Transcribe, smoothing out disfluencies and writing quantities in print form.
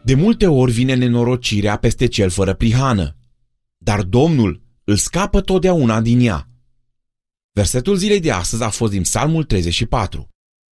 De multe ori vine nenorocirea peste cel fără prihană, dar Domnul îl scapă totdeauna din ea. Versetul zilei de astăzi a fost din Psalmul 34.